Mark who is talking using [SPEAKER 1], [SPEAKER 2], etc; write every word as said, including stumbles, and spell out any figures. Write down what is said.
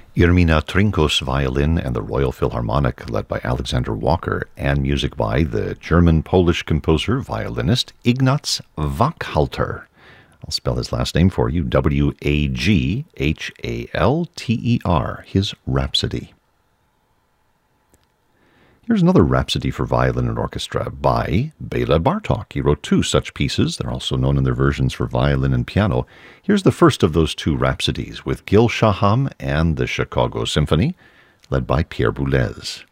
[SPEAKER 1] Irmina Trinkos violin and the Royal Philharmonic led by Alexander Walker, and music by the German-Polish composer, violinist Ignaz Waghalter. I'll spell his last name for you, W A G H A L T E R, his Rhapsody. Here's another Rhapsody for violin and orchestra by Bela Bartok. He wrote two such pieces. They're also known in their versions for violin and piano. Here's the first of those two Rhapsodies with Gil Shaham and the Chicago Symphony, led by Pierre Boulez.